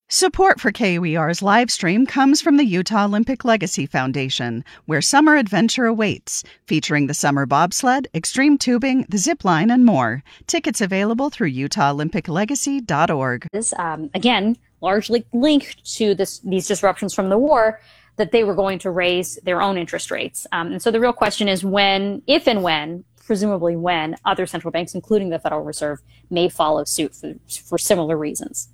Support for KUER's live stream comes from the Utah Olympic Legacy Foundation, where summer adventure awaits, featuring the summer bobsled, extreme tubing, the zip line, and more. Tickets available through UtahOlympicLegacy.org. This, again, largely linked to these disruptions from the war, that they were going to raise their own interest rates. And so the real question is when, if and when, presumably when, other central banks, including the Federal Reserve, may follow suit for similar reasons.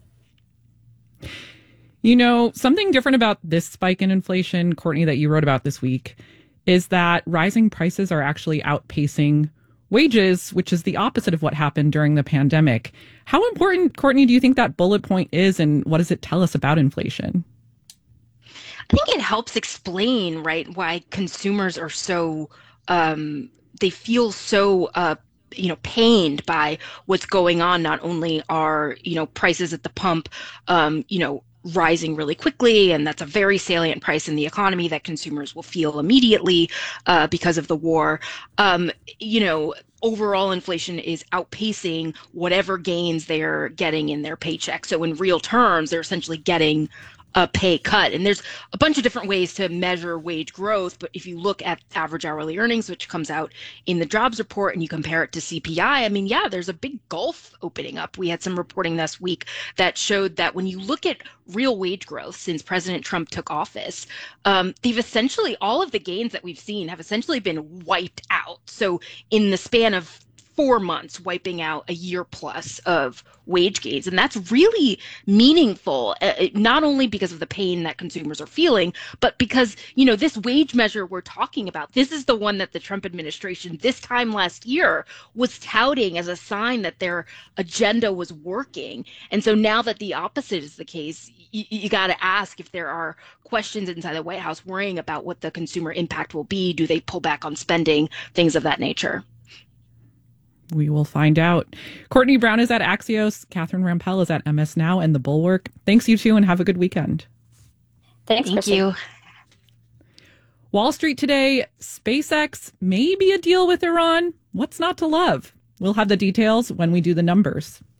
You know, something different about this spike in inflation, Courtney, that you wrote about this week, is that rising prices are actually outpacing wages, which is the opposite of what happened during the pandemic. How important, Courtney, do you think that bullet point is, and what does it tell us about inflation? I think it helps explain, right, why consumers are so, they feel so pained by what's going on. Not only are, prices at the pump, rising really quickly, and that's a very salient price in the economy that consumers will feel immediately because of the war. Overall inflation is outpacing whatever gains they're getting in their paycheck. So in real terms, they're essentially getting a pay cut. And there's a bunch of different ways to measure wage growth. But if you look at average hourly earnings, which comes out in the jobs report, and you compare it to CPI, there's a big gulf opening up. We had some reporting this week that showed that when you look at real wage growth since President Trump took office, they've essentially, all of the gains that we've seen have essentially been wiped out. So in the span of 4 months, wiping out a year plus of wage gains. And that's really meaningful, not only because of the pain that consumers are feeling, but because, this wage measure we're talking about, this is the one that the Trump administration this time last year was touting as a sign that their agenda was working. And so now that the opposite is the case, you got to ask if there are questions inside the White House worrying about what the consumer impact will be. Do they pull back on spending, things of that nature? We will find out. Courtney Brown is at Axios. Catherine Rampell is at MS Now and The Bulwark. Thanks, you two, and have a good weekend. Thank you. Wall Street today, SpaceX may be a deal with Iran. What's not to love? We'll have the details when we do the numbers.